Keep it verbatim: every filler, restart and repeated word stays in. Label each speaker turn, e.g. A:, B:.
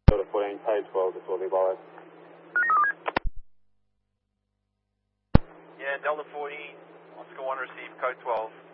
A: Delta fourteen, page twelve, this will be by.
B: Yeah, Delta forty, Oscar one, receive code twelve.